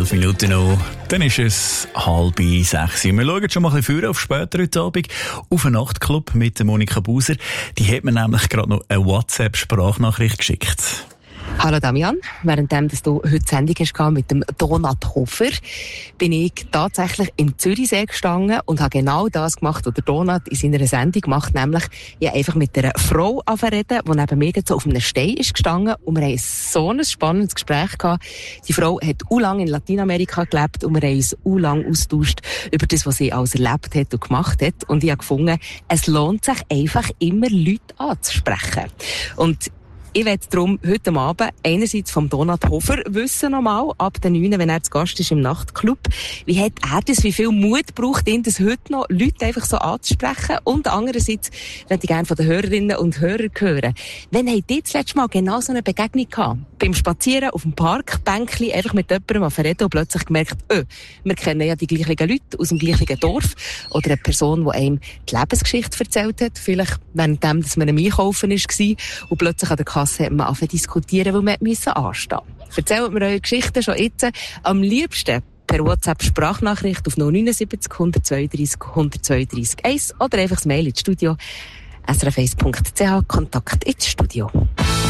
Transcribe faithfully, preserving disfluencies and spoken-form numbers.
Fünf Minuten noch, dann ist es halb sechs. Wir schauen schon mal ein bisschen früher auf später heute Abend auf einen Nachtclub mit Monika Buser. Die hat mir nämlich gerade noch eine WhatsApp-Sprachnachricht geschickt. Hallo Damian, währenddem dass du heute Sendung hast mit dem Donat Hofer, bin ich tatsächlich im Zürichsee gestanden und habe genau das gemacht, was der Donat in seiner Sendung macht, nämlich ich einfach mit einer Frau reden, die neben mir so auf einem Stein ist gestanden und wir haben so ein spannendes Gespräch gehabt. Die Frau hat u lang in Lateinamerika gelebt und wir haben uns u lang austauscht über das, was sie alles erlebt hat und gemacht hat, und ich habe gefunden, es lohnt sich einfach immer Leute anzusprechen. Und ich werde darum heute Abend einerseits vom Donat Hofer wissen nochmal, ab den neun, wenn er zu Gast ist im Nachtclub. Wie hat er das, wie viel Mut braucht ihn, das heute noch Leute einfach so anzusprechen? Und andererseits würde ich gerne von den Hörerinnen und Hörern hören. Wann habt ihr das letzte Mal genau so eine Begegnung gehabt? Beim Spazieren auf dem Parkbänkchen, einfach mit jemandem auf reden und plötzlich gemerkt, öh, wir kennen ja die gleichen Leute aus dem gleichen Dorf. Oder eine Person, die einem die Lebensgeschichte erzählt hat. Vielleicht währenddem, dass man am Einkaufen war und plötzlich an der Kasse hat man angefangen zu diskutieren, weil man anstehen musste. Erzählt mir eure Geschichten schon jetzt. Am liebsten per WhatsApp-Sprachnachricht auf null neun sieben null eins zwei drei null zwei drei eins oder einfach das Mail ins Studio s r f eins punkt c h, Kontakt ins Studio.